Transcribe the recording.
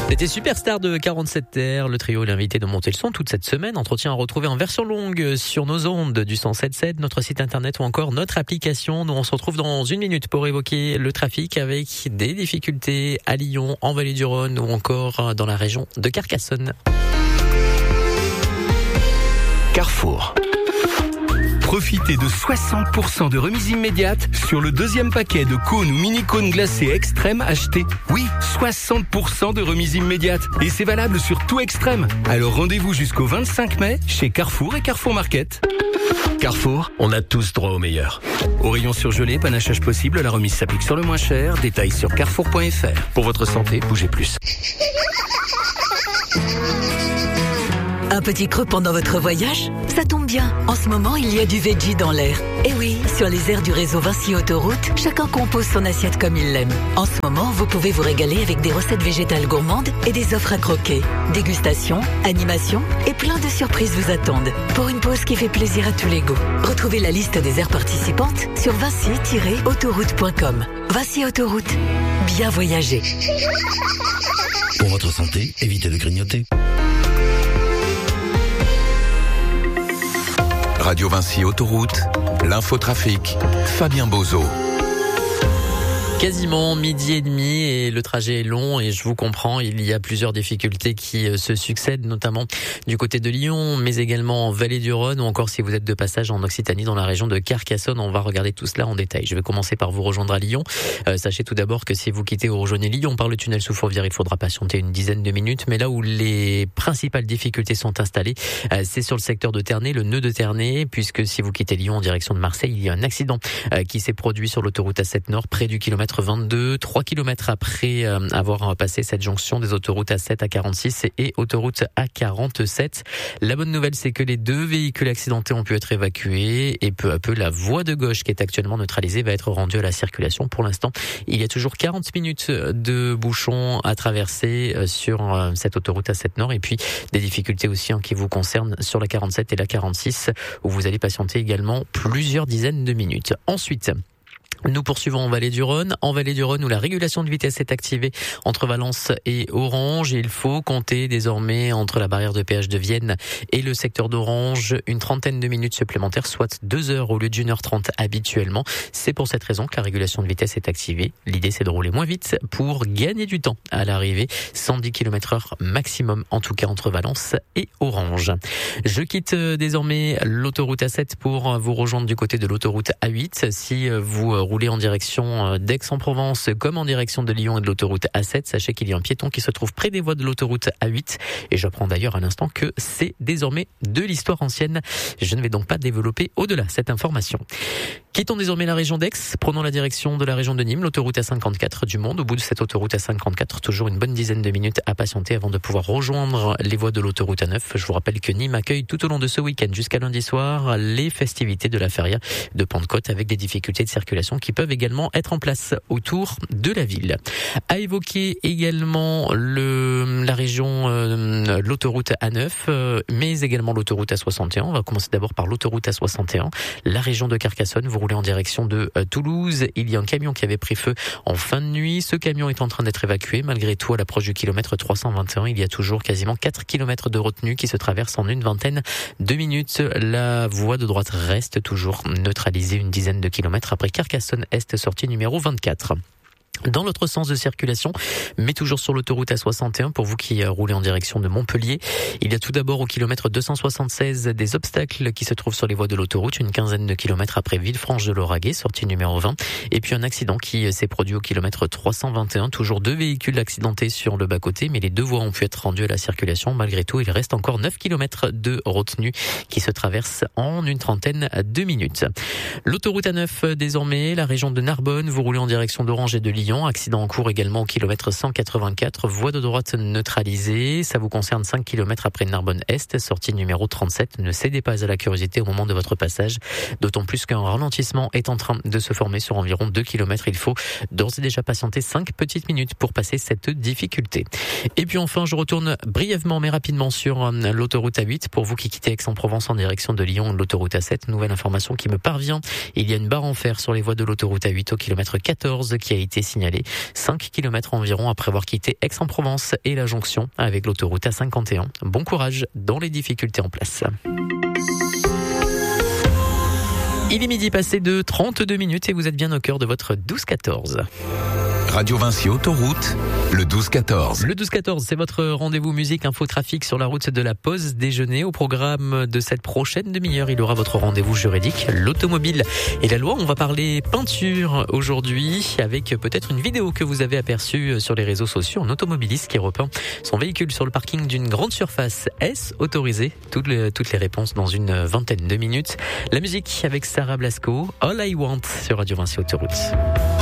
C'était Superstar de 47 Terre. Le trio est l'invité de Monter le son toute cette semaine. Entretien à retrouver en version longue sur nos ondes du 107.7, notre site internet ou encore notre application. Nous on se retrouve dans une minute pour évoquer le trafic avec des difficultés à Lyon, en Vallée du Rhône ou encore dans la région de Carcassonne. Carrefour. Profitez de 60% de remise immédiate sur le deuxième paquet de cônes ou mini-cônes glacés Extrême achetés. Oui, 60% de remise immédiate. Et c'est valable sur tout Extrême. Alors rendez-vous jusqu'au 25 mai chez Carrefour et Carrefour Market. Carrefour, on a tous droit au meilleur. Au rayon surgelé, panachage possible, la remise s'applique sur le moins cher. Détails sur carrefour.fr. Pour votre santé, bougez plus. Un petit creux pendant votre voyage ? Ça tombe bien. En ce moment, il y a du veggie dans l'air. Et oui, sur les aires du réseau Vinci Autoroute, chacun compose son assiette comme il l'aime. En ce moment, vous pouvez vous régaler avec des recettes végétales gourmandes et des offres à croquer. Dégustation, animation et plein de surprises vous attendent. Pour une pause qui fait plaisir à tous les goûts. Retrouvez la liste des aires participantes sur vinci-autoroute.com. Vinci Autoroute. Bien voyager. Pour votre santé, évitez de grignoter. Radio Vinci Autoroute, l'infotrafic, Fabien Bozo. Quasiment midi et demi et le trajet est long et je vous comprends, il y a plusieurs difficultés qui se succèdent, notamment du côté de Lyon, mais également en Vallée du Rhône ou encore si vous êtes de passage en Occitanie dans la région de Carcassonne. On va regarder tout cela en détail. Je vais commencer par vous rejoindre à Lyon. Sachez tout d'abord que si vous quittez ou rejoignez Lyon par le tunnel sous Fourvière, il faudra patienter une dizaine de minutes, mais là où les principales difficultés sont installées, c'est sur le secteur de Ternay, le nœud de Ternay, puisque si vous quittez Lyon en direction de Marseille, il y a un accident qui s'est produit sur l'autoroute A7 Nord près du kilomètre 22, 3 km après avoir passé cette jonction des autoroutes A7, A46 et autoroute A47. La bonne nouvelle, c'est que les deux véhicules accidentés ont pu être évacués et peu à peu, la voie de gauche qui est actuellement neutralisée va être rendue à la circulation. Pour l'instant, il y a toujours 40 minutes de bouchons à traverser sur cette autoroute A7 Nord et puis des difficultés aussi qui vous concernent sur la 47 et la 46 où vous allez patienter également plusieurs dizaines de minutes. Ensuite, nous poursuivons en Vallée du Rhône. En Vallée du Rhône où la régulation de vitesse est activée entre Valence et Orange. Il faut compter désormais entre la barrière de péage de Vienne et le secteur d'Orange une trentaine de minutes supplémentaires, soit 2 heures au lieu d'1h30 habituellement. C'est pour cette raison que la régulation de vitesse est activée. L'idée, c'est de rouler moins vite pour gagner du temps à l'arrivée. 110 km/h maximum, en tout cas entre Valence et Orange. Je quitte désormais l'autoroute A7 pour vous rejoindre du côté de l'autoroute A8. Si vous roulez en direction d'Aix-en-Provence comme en direction de Lyon et de l'autoroute A7, sachez qu'il y a un piéton qui se trouve près des voies de l'autoroute A8 et j'apprends d'ailleurs à l'instant que c'est désormais de l'histoire ancienne. Je ne vais donc pas développer au-delà cette information. Quittons désormais la région d'Aix, prenons la direction de la région de Nîmes, l'autoroute A54 du Monde. Au bout de cette autoroute A54, toujours une bonne dizaine de minutes à patienter avant de pouvoir rejoindre les voies de l'autoroute A9. Je vous rappelle que Nîmes accueille tout au long de ce week-end jusqu'à lundi soir les festivités de la feria de Pentecôte avec des difficultés de circulation qui peuvent également être en place autour de la ville. À évoquer également la région, l'autoroute A9, mais également l'autoroute A61. On va commencer d'abord par l'autoroute A61, la région de Carcassonne. Vous roulez en direction de Toulouse. Il y a un camion qui avait pris feu en fin de nuit. Ce camion est en train d'être évacué. Malgré tout, à l'approche du kilomètre 321, il y a toujours quasiment 4 km de retenue qui se traversent en une vingtaine de minutes. La voie de droite reste toujours neutralisée une dizaine de kilomètres après Carcassonne Est, sortie numéro 24. Dans l'autre sens de circulation, mais toujours sur l'autoroute A61, pour vous qui roulez en direction de Montpellier, il y a tout d'abord au kilomètre 276 des obstacles qui se trouvent sur les voies de l'autoroute, une quinzaine de kilomètres après Villefranche-de-Lauragais, sortie numéro 20, et puis un accident qui s'est produit au kilomètre 321, toujours 2 véhicules accidentés sur le bas-côté, mais les 2 voies ont pu être rendues à la circulation. Malgré tout, il reste encore 9 kilomètres de retenue qui se traversent en une trentaine de minutes. L'autoroute A9 désormais, la région de Narbonne, vous roulez en direction d'Orange et de Lyon. Accident en cours également au kilomètre 184, voie de droite neutralisée. Ça vous concerne 5 km après Narbonne-Est, sortie numéro 37. Ne cédez pas à la curiosité au moment de votre passage, d'autant plus qu'un ralentissement est en train de se former sur environ 2 km. Il faut d'ores et déjà patienter 5 petites minutes pour passer cette difficulté. Et puis enfin, je retourne brièvement mais rapidement sur l'autoroute A8 pour vous qui quittez Aix-en-Provence en direction de Lyon, l'autoroute A7. Nouvelle information qui me parvient. Il y a une barre en fer sur les voies de l'autoroute A8 au kilomètre 14 qui a été signalée signalé. 5 km environ après avoir quitté Aix-en-Provence et la jonction avec l'autoroute A51. Bon courage dans les difficultés en place. Il est midi passé de 32 minutes et vous êtes bien au cœur de votre 12-14. Radio Vinci Autoroute, le 12-14. Le 12-14, c'est votre rendez-vous musique infotrafic sur la route de la pause déjeuner. Au programme de cette prochaine demi-heure, il y aura votre rendez-vous juridique, l'automobile et la loi. On va parler peinture aujourd'hui avec peut-être une vidéo que vous avez aperçue sur les réseaux sociaux. Un automobiliste qui repeint son véhicule sur le parking d'une grande surface. Est-ce autorisé ? Toutes les réponses dans une vingtaine de minutes. La musique avec Sarah Blasco, All I Want sur Radio Vinci Autoroute.